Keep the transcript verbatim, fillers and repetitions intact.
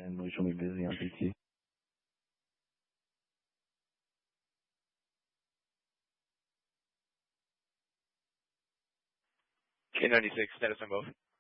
and we shall be busy on P T. K ninety-six, status on both.